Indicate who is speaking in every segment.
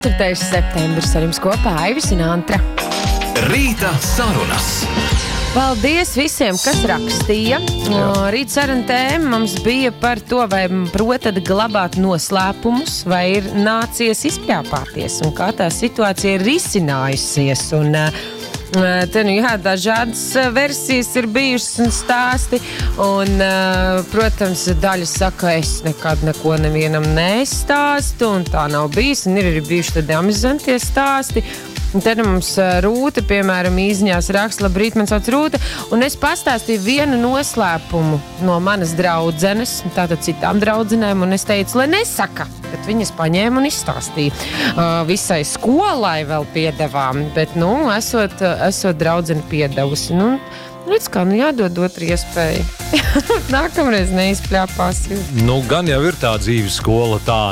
Speaker 1: 4. septembris ar jums kopā Aivis un Antra.
Speaker 2: Rīta sarunas.
Speaker 1: Paldies visiem, kas rakstīja. Rīta saruna tēma mums bija par to, vai protad glabāt noslēpumus, vai ir nācies izpļāpāties un kā tā situācija ir risinājusies. Un te, dažādas versijas ir bijušas un stāsti. Un, protams, daļa saka, es nekad neko nevienam nestāstu, un tā nav bijis. Un ir arī bijuši tādi amizantie stāsti. Un tad mums Rūta, piemēram, īziņās raksta, labrīt, man sauc Rūta, un es pastāstīju vienu noslēpumu no manas draudzenes, tātad citām draudzenēm, un es teicu, lai nesaka, bet viņas paņēma un izstāstīja. Visai skolai vēl piedevām, bet, esot draudzene piedevusi, redz kā, jādod otru iespēju. Nākamreiz neizpļāpās.
Speaker 3: Gan jau ir tā dzīves skola tā,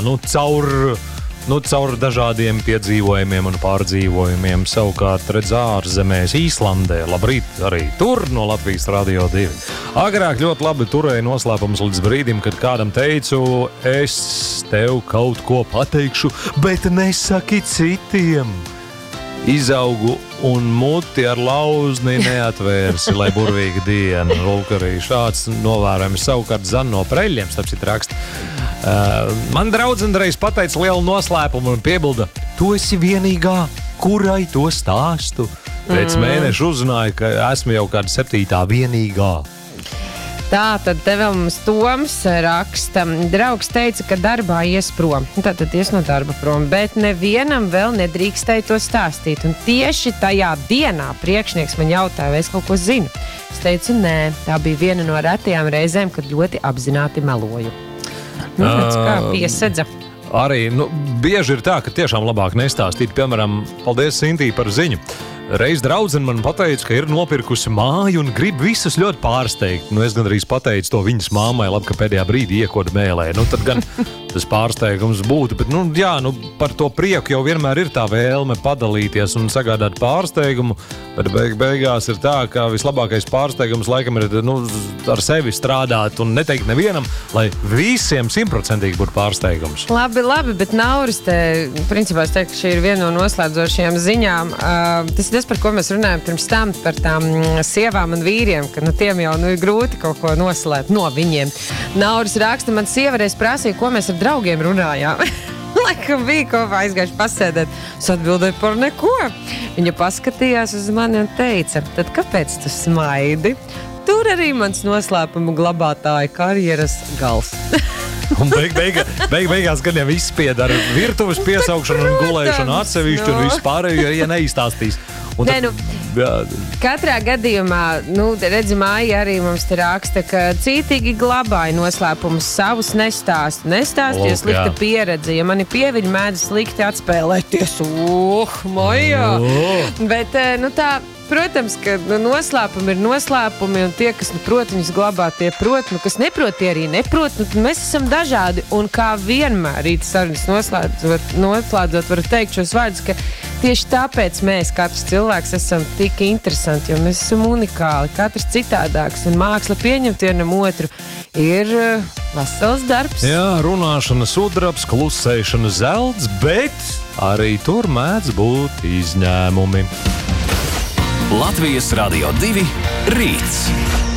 Speaker 3: caur dažādiem piedzīvojumiem un pārdzīvojumiem. Savukārt redz ārzemēs Īslandē, labrīt arī tur no Latvijas Radio 2. Agrāk ļoti labi turēja noslēpumus līdz brīdim, kad kādam teicu, es tev kaut ko pateikšu, bet nesaki citiem. Izaugu un muti ar lauzni neatvērsi, lai burvīga diena. Lūk, arī šāds novērojums. Savukārt Zana no Preļļiem, starp citu raksta. Man draudzene reiz pateica lielu noslēpumu un piebilda, tu esi vienīgā, kurai to stāstu. Pēc mēneša uzzināju, ka esmu jau kāda 7. vienīgā.
Speaker 1: Tā, tad te vēl mums Toms raksta. Draugs teica, ka darbā ies prom. Tātad ies no darba prom, bet nevienam vēl nedrīkstēja to stāstīt. Un tieši tajā dienā priekšnieks man jautāja, vai es kaut ko zinu. Es teicu, nē, tā bija viena no retajām reizēm, kad ļoti apzināti meloju. Kā piesedza.
Speaker 3: Arī, bieži ir tā, ka tiešām labāk nestāstīt. Piemēram, paldies Sintī par ziņu. Reiz draudzene man pateica, ka ir nopirkusi māju un grib visus ļoti pārsteigt. Es gan arī pateicu to viņas māmai, labi, ka pēdējā brīdī iekoda mēlē. Tad gan tas pārsteigums būtu, bet, par to prieku jau vienmēr ir tā vēlme padalīties un sagādāt pārsteigumu, bet beigās ir tā, ka vislabākais pārsteigums laikam ir, ar sevi strādāt un neteikt nevienam, lai visiem 100% būtu pārsteigums.
Speaker 1: Labi, bet Nauris te, principā es teiktu, ka šī ir viena no noslēdzošajām ziņām. Tas ir tas, par ko mēs runājam pirms tam, par tām sievām un vīriem, ka tiem jau ir grūti kaut ko noslēpt no viņiem. Nauris raksta, man sievarēs prasīja, ko mēs ar draugiem runājām. Laikam bija kopā aizgājuši pasēdēt. Es atbildēju par neko. Viņa paskatījās uz mani un teica, tad kāpēc tu smaidi? Tur arī mans noslēpumu glabātāja karjeras gals.
Speaker 3: Un beigās gan jau izspied ar virtuves piesaukšanu un gulēšanu atsevišķi un visu pārējo, ja neizstāstīs.
Speaker 1: Katrā gadījumā, redzi, Māja arī mums te raksta, ka cītīgi glabāja noslēpumus savus nestāstu. Nestāstīja slikta pieredze. Ja mani pieviļi mēdz slikti atspēlēties. Māja! Bet, tā... Protams, ka noslēpumi ir noslēpumi, un tie, kas prot viņus glabāt, tie prot, kas neprot, tie arī neprot. Mēs esam dažādi, un kā vienmēr Rīta sarunas noslēdzot, varu teikt šos vārdus, ka tieši tāpēc mēs, katrs cilvēks, esam tik interesanti, jo mēs esam unikāli, katrs citādāks, un māksla pieņemt vienam otru ir vesels darbs.
Speaker 3: Jā, runāšana sudrabs, klusēšana zelts, bet arī tur mēdz būt izņēmumi.
Speaker 2: Latvijas Radio 2 Rīts.